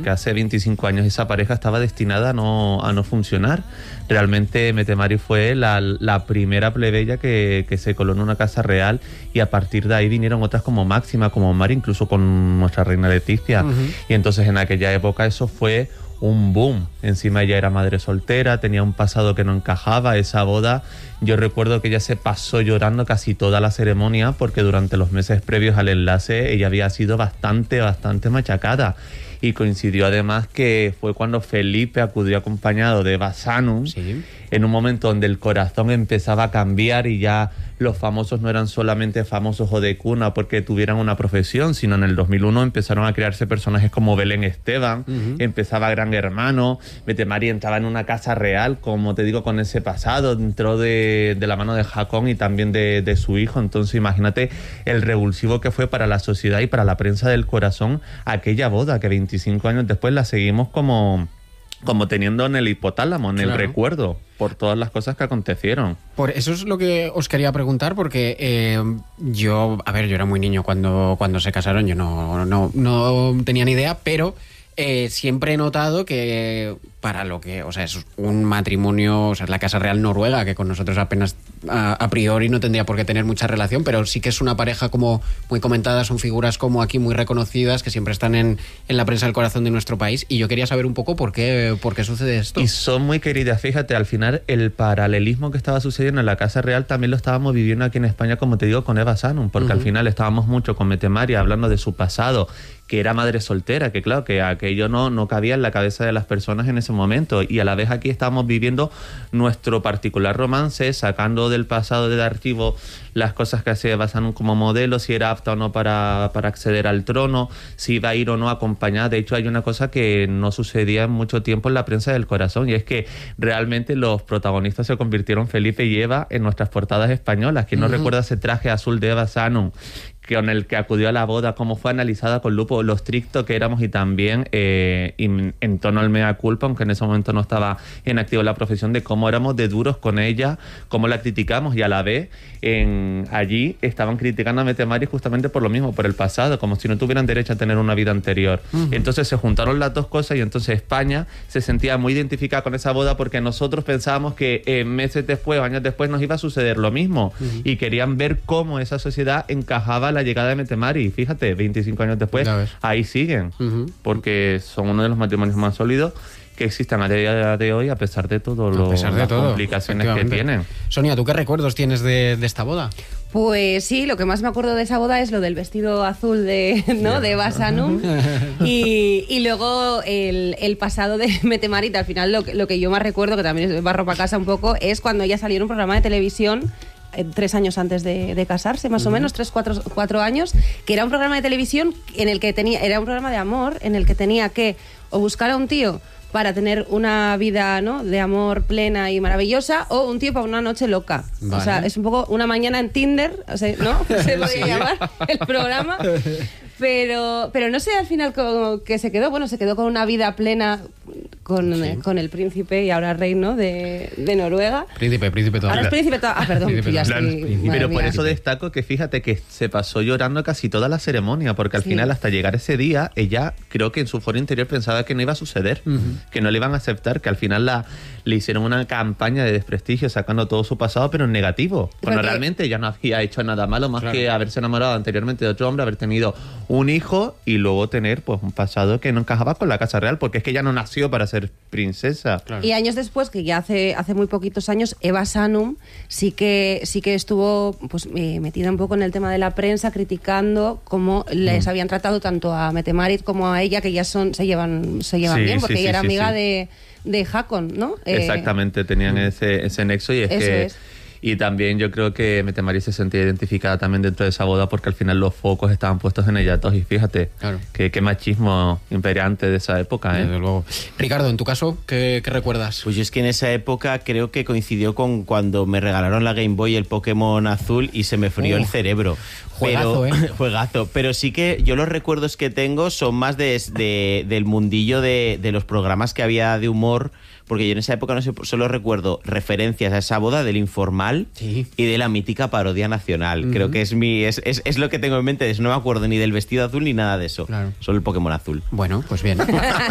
porque hace 25 años esa pareja estaba destinada a no funcionar. Realmente Mette Marit fue la primera plebeya que se coló en una casa real, y a partir de ahí vinieron otras como Máxima, como Mari, incluso con nuestra reina Leticia. Y entonces en aquella época eso fue un boom. Encima ella era madre soltera, tenía un pasado que no encajaba. Esa boda, yo recuerdo que ella se pasó llorando casi toda la ceremonia, porque durante los meses previos al enlace ella había sido bastante machacada. Y coincidió además que fue cuando Felipe acudió acompañado de Eva Sanum, en un momento donde el corazón empezaba a cambiar y ya los famosos no eran solamente famosos o de cuna porque tuvieran una profesión, sino en el 2001 empezaron a crearse personajes como Belén Esteban, empezaba Gran Hermano, Mette Marit entraba en una casa real, como te digo, con ese pasado, entró de la mano de Haakon y también de su hijo. Entonces imagínate el revulsivo que fue para la sociedad y para la prensa del corazón aquella boda, que 25 años después la seguimos como teniendo en el hipotálamo, en el recuerdo, por todas las cosas que acontecieron. Por eso es lo que os quería preguntar, porque yo era muy niño cuando se casaron, yo no tenía ni idea, pero siempre he notado que para lo que, o sea, es un matrimonio, o sea, es la Casa Real Noruega, que con nosotros apenas a priori no tendría por qué tener mucha relación, pero sí que es una pareja como muy comentada, son figuras como aquí muy reconocidas, que siempre están en la prensa del corazón de nuestro país, y yo quería saber un poco por qué sucede esto. Y son muy queridas, fíjate, al final el paralelismo que estaba sucediendo en la Casa Real también lo estábamos viviendo aquí en España, como te digo, con Eva Sanum, porque al final estábamos mucho con Mette Marit hablando de su pasado, que era madre soltera, que claro, que aquello no cabía en la cabeza de las personas en ese momento, y a la vez aquí estábamos viviendo nuestro particular romance, sacando del pasado del archivo las cosas que hacía Eva Sanum como modelo, si era apta o no para acceder al trono, si iba a ir o no acompañada. De hecho, hay una cosa que no sucedía mucho tiempo en la prensa del corazón, y es que realmente los protagonistas se convirtieron, Felipe y Eva, en nuestras portadas españolas. ¿Quién no recuerda ese traje azul de Eva Sanum, con el que acudió a la boda, cómo fue analizada con lupo, lo estricto que éramos, y también en tono al mea culpa, aunque en ese momento no estaba en activo la profesión, de cómo éramos de duros con ella, cómo la criticamos, y a la vez allí estaban criticando a Mette Marit justamente por lo mismo, por el pasado, como si no tuvieran derecho a tener una vida anterior. Entonces se juntaron las dos cosas, y entonces España se sentía muy identificada con esa boda, porque nosotros pensábamos que meses después o años después nos iba a suceder lo mismo, y querían ver cómo esa sociedad encajaba la llegada de Mette Marit. Fíjate, 25 años después, ahí siguen, porque son uno de los matrimonios más sólidos que existen a día de hoy, a pesar de todo las complicaciones que tienen. Sonia, ¿tú qué recuerdos tienes de esta boda? Pues sí, lo que más me acuerdo de esa boda es lo del vestido azul de Eva Sanum y luego el pasado de Mette Marit. Al final lo que yo más recuerdo, que también es barro para casa un poco, es cuando ella salió en un programa de televisión 3 años antes de casarse, más o menos, 4 años, que era un programa de televisión en el que era un programa de amor, en el que tenía que o buscar a un tío para tener una vida, ¿no?, de amor plena y maravillosa, o un tío para una noche loca. Vale. O sea, es un poco una mañana en Tinder, o sea, ¿no? Se podría llamar el programa. Pero no sé al final cómo que se quedó. Bueno, se quedó con una vida plena con el príncipe y ahora rey, ¿no?, de Noruega. Príncipe todavía. Ahora es príncipe todavía. Ah, perdón, príncipe ya estoy... Pero por eso destaco que fíjate que se pasó llorando casi toda la ceremonia, porque al final, hasta llegar ese día, ella creo que en su foro interior pensaba que no iba a suceder, que no le iban a aceptar, que al final le hicieron una campaña de desprestigio sacando todo su pasado, pero en negativo. Cuando realmente ella no había hecho nada malo más que haberse enamorado anteriormente de otro hombre, haber tenido un hijo y luego tener pues un pasado que no encajaba con la Casa Real, porque es que ella no nació para ser princesa. Claro. Y años después, que ya hace muy poquitos años, Eva Sanum sí que estuvo pues metida un poco en el tema de la prensa, criticando cómo les habían tratado tanto a Mette Marit como a ella, que ya se llevan bien, porque ella era amiga de Haakon, ¿no? Exactamente, tenían ese nexo, y es eso que... es. Y también yo creo que Mette Marit se sentía identificada también dentro de esa boda, porque al final los focos estaban puestos en ella todos. Y fíjate, qué machismo imperante de esa época, ¿eh? Desde luego. Ricardo, en tu caso, ¿qué recuerdas? Pues yo es que en esa época creo que coincidió con cuando me regalaron la Game Boy, el Pokémon azul, y se me frió el cerebro. Juegazo, Juegazo. Pero sí que yo los recuerdos que tengo son más del mundillo de los programas que había de humor, porque yo en esa época solo recuerdo referencias a esa boda del Informal y de la mítica Parodia Nacional. Creo que es lo que tengo en mente. No me acuerdo ni del vestido azul ni nada de eso. Claro. Solo el Pokémon azul. Bueno, pues bien.